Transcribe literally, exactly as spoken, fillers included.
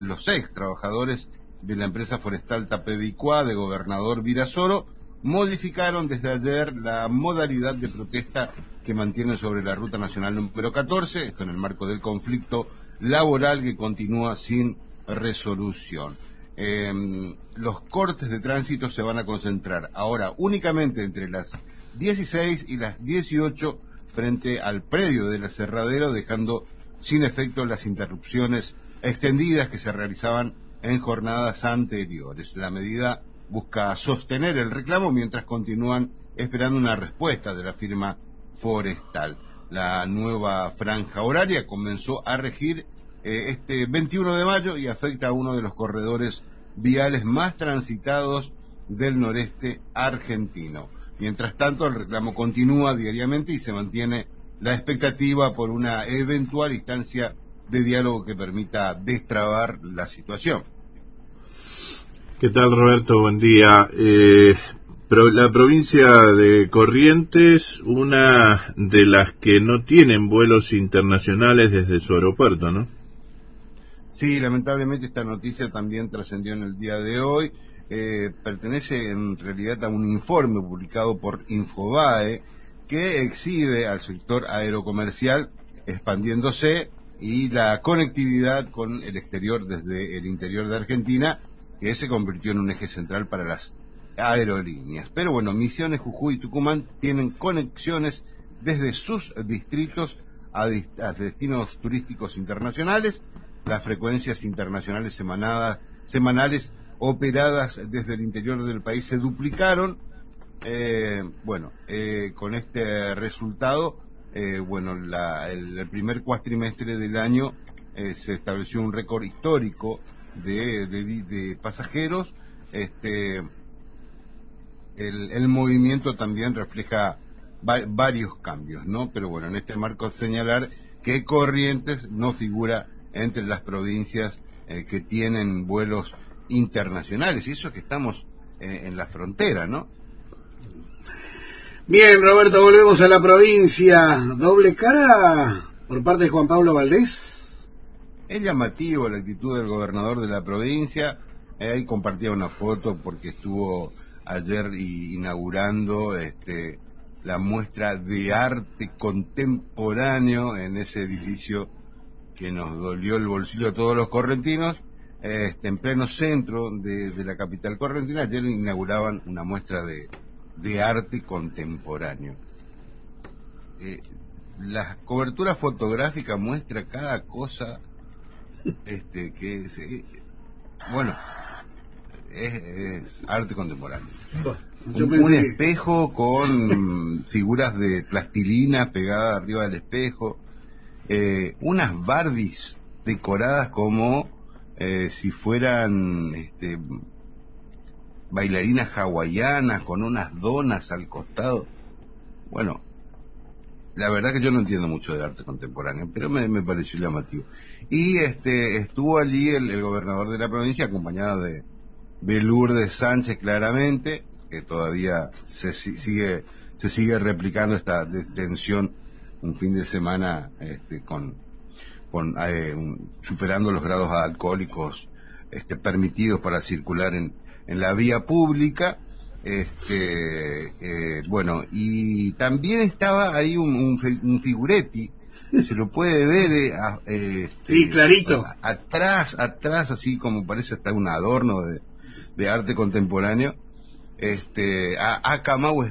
los ex trabajadores de la empresa forestal Tapebicuá de Gobernador Virasoro modificaron desde ayer la modalidad de protesta que mantienen sobre la ruta nacional número catorce, esto en el marco del conflicto laboral que continúa sin resolución. Eh, los cortes de tránsito se van a concentrar ahora únicamente entre las dieciséis y las dieciocho frente al predio del aserradero, dejando sin efecto las interrupciones extendidas que se realizaban en jornadas anteriores. La medida busca sostener el reclamo mientras continúan esperando una respuesta de la firma forestal. La nueva franja horaria comenzó a regir eh, este veintiuno de mayo y afecta a uno de los corredores viales más transitados del noreste argentino. Mientras tanto, el reclamo continúa diariamente y se mantiene la expectativa por una eventual instancia de diálogo que permita destrabar la situación. ¿Qué tal, Roberto? Buen día. Eh, pro, la provincia de Corrientes, una de las que no tienen vuelos internacionales desde su aeropuerto, ¿no? Sí, lamentablemente esta noticia también trascendió en el día de hoy. Eh, pertenece en realidad a un informe publicado por Infobae que exhibe al sector aerocomercial expandiéndose y la conectividad con el exterior desde el interior de Argentina, que se convirtió en un eje central para las aerolíneas. Pero bueno, Misiones, Jujuy y Tucumán tienen conexiones desde sus distritos a, dist a destinos turísticos internacionales. Las frecuencias internacionales semanadas, semanales operadas desde el interior del país se duplicaron. Eh, bueno, eh, con este resultado, eh, bueno, la, el, el primer cuatrimestre del año eh, se estableció un récord histórico de, de, de pasajeros. Este, el, el movimiento también refleja va, varios cambios, ¿no? Pero bueno, en este marco señalar que Corrientes no figura entre las provincias eh, que tienen vuelos internacionales, y eso que estamos eh, en la frontera, ¿no? Bien, Roberto, volvemos a la provincia. Doble cara por parte de Juan Pablo Valdés. Es llamativo la actitud del gobernador de la provincia. Eh, ahí compartía una foto porque estuvo ayer inaugurando este, la muestra de arte contemporáneo en ese edificio que nos dolió el bolsillo a todos los correntinos. Este, en pleno centro de, de la capital correntina, ayer inauguraban una muestra de, de arte contemporáneo. Eh, la cobertura fotográfica muestra cada cosa este, que es, eh, bueno, es, es arte contemporáneo. Yo un, un espejo con figuras de plastilina pegadas arriba del espejo, eh, unas Barbies decoradas como Eh, si fueran este, bailarinas hawaianas con unas donas al costado. Bueno, la verdad que yo no entiendo mucho de arte contemporáneo, pero me, me pareció llamativo. Y este estuvo allí el, el gobernador de la provincia, acompañado de, de Lourdes Sánchez, claramente, que todavía se sigue se sigue replicando esta detención un fin de semana este, con Con, eh, superando los grados alcohólicos este, permitidos para circular en, en la vía pública. Este, eh, bueno, y también estaba ahí un, un, un figuretti, se lo puede ver eh, a, eh, este, sí, clarito, a, atrás, atrás, así como parece hasta un adorno de, de arte contemporáneo. Este, a, a Camau